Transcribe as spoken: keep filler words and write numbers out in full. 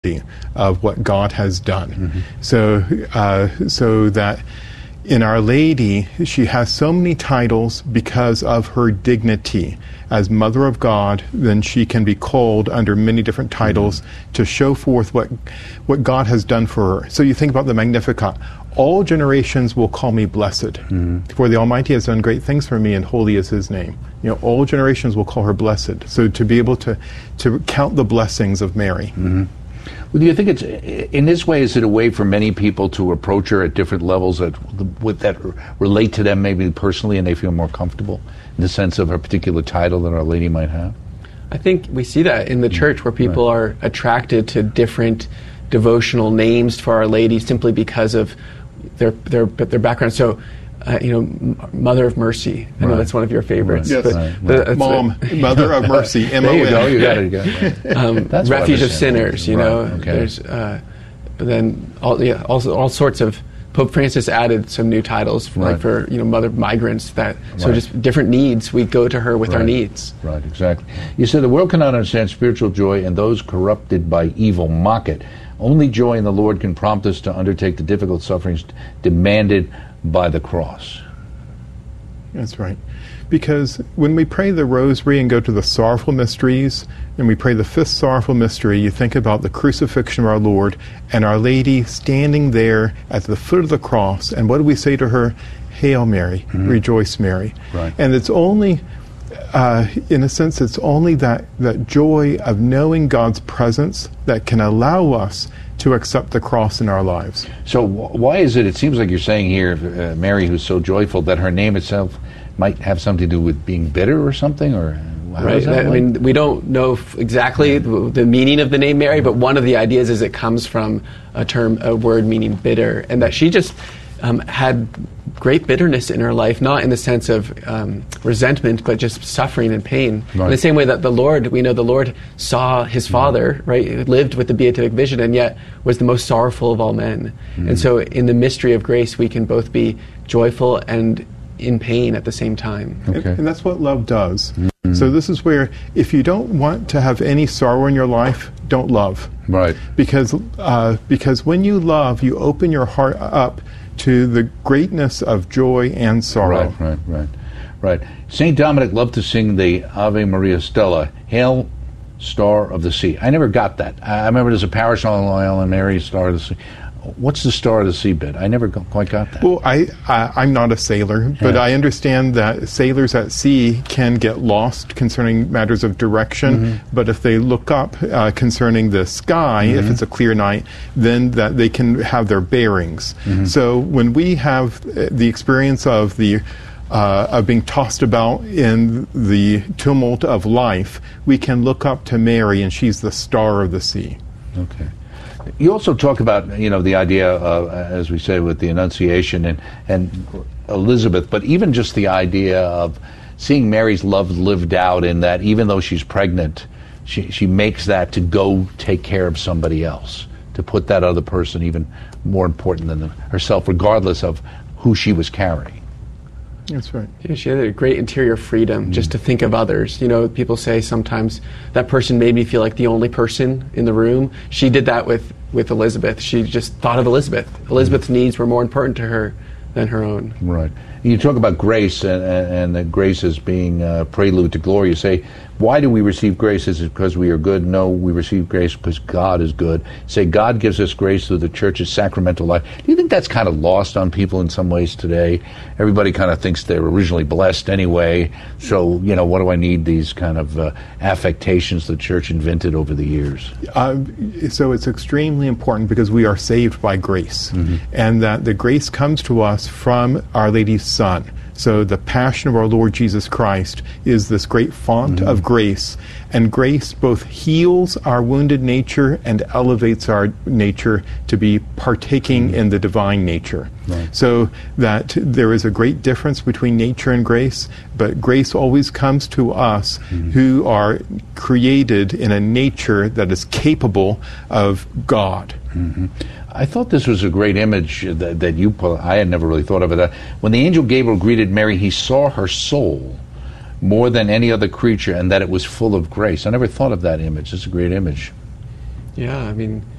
worthy of what God has done. Mm-hmm. So, uh, so that in Our Lady, she has so many titles because of her dignity. As Mother of God, then she can be called under many different titles mm-hmm. to show forth what what God has done for her. So you think about the Magnificat. All generations will call me blessed, mm-hmm. for the Almighty has done great things for me, and holy is His name. You know, all generations will call her blessed. So to be able to, to count the blessings of Mary. Mm-hmm. Well, do you think it's, in this way, is it a way for many people to approach her at different levels that, with, that relate to them maybe personally and they feel more comfortable in the sense of a particular title that Our Lady might have? I think we see that in the church where people right. are attracted to different devotional names for Our Lady simply because of their their their background. So, uh, you know, Mother of Mercy. I know right. that's one of your favorites. Right. Yes. But right. Right. Mom, Mother of Mercy. M O N. There you go. You got it. You got it. Um, Refuge of Sinners. You right. know, okay. there's uh, then all yeah, also all sorts of. Pope Francis added some new titles, for, right. like for you know Mother of Migrants. That so right. just different needs. We go to her with right. our needs. Right. Exactly. You said the world cannot understand spiritual joy, and those corrupted by evil mock it. Only joy in the Lord can prompt us to undertake the difficult sufferings demanded by the cross. That's right. Because when we pray the Rosary and go to the sorrowful mysteries, and we pray the fifth sorrowful mystery, you think about the crucifixion of our Lord and Our Lady standing there at the foot of the cross. And what do we say to her? Hail Mary, mm-hmm. rejoice Mary. Right. And it's only, uh, in a sense, it's only that, that joy of knowing God's presence that can allow us to accept the cross in our lives. So wh- why is it, it seems like you're saying here, uh, Mary, who's so joyful, that her name itself might have something to do with being bitter or something? Or how right. Is that I like? mean, we don't know f- exactly the, the meaning of the name Mary, but one of the ideas is it comes from a term, a word meaning bitter, and that she just um, had great bitterness in her life, not in the sense of um, resentment, but just suffering and pain. Right. In the same way that the Lord, we know the Lord saw His Father, right, lived with the beatific vision, and yet was the most sorrowful of all men. Mm. And so in the mystery of grace, we can both be joyful and in pain at the same time. Okay. And, and that's what love does. Mm-hmm. So this is where, if you don't want to have any sorrow in your life, don't love. Right. Because uh, because when you love, you open your heart up to the greatness of joy and sorrow. Right, right, right, right. Saint Dominic loved to sing the Ave Maria Stella, Hail, Star of the Sea. I never got that. I remember there's a parish on Long Island, Mary, Star of the Sea. What's the Star of the Sea bit? I never go- quite got that. Well, I, I, I'm not a sailor, but yeah. I understand that sailors at sea can get lost concerning matters of direction, mm-hmm. but if they look up uh, concerning the sky, mm-hmm. if it's a clear night, then that they can have their bearings. Mm-hmm. So when we have the experience of the Uh, of being tossed about in the tumult of life, we can look up to Mary, and she's the star of the sea. Okay. You also talk about, you know, the idea of, as we say, with the Annunciation and, and Elizabeth, but even just the idea of seeing Mary's love lived out in that even though she's pregnant, she, she makes that to go take care of somebody else, to put that other person even more important than herself, regardless of who she was carrying. That's right. Yeah, she had a great interior freedom mm. just to think of others. You know, people say sometimes that person made me feel like the only person in the room. She did that with, with Elizabeth. She just thought of Elizabeth. Elizabeth's mm. needs were more important to her than her own. Right. You talk about grace and, and, and that grace as being a prelude to glory. You say, why do we receive grace? Is it because we are good? No, we receive grace because God is good. Say God gives us grace through the church's sacramental life. Do you think that's kind of lost on people in some ways today? Everybody kind of thinks they're originally blessed anyway. So, you know, what do I need these kind of uh, affectations the church invented over the years? Uh, so it's extremely important because we are saved by grace. Mm-hmm. And that the grace comes to us from Our Lady's Son. So the passion of our Lord Jesus Christ is this great font mm-hmm. of grace. And grace both heals our wounded nature and elevates our nature to be partaking mm-hmm. in the divine nature. Right. So that there is a great difference between nature and grace, but grace always comes to us mm-hmm. who are created in a nature that is capable of God. Mm-hmm. I thought this was a great image that, that you put. I had never really thought of it. Uh, when the angel Gabriel greeted Mary, he saw her soul more than any other creature, and that it was full of grace. I never thought of that image. It's a great image. Yeah, I mean,